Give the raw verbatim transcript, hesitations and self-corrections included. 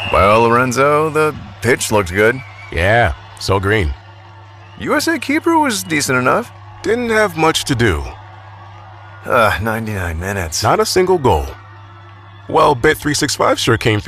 Well, Lorenzo, the pitch looked good. Yeah, so green. U S A keeper was decent enough. Didn't have much to do. Uh, ninety-nine minutes. Not a single goal. Well, Bet three sixty-five sure came through.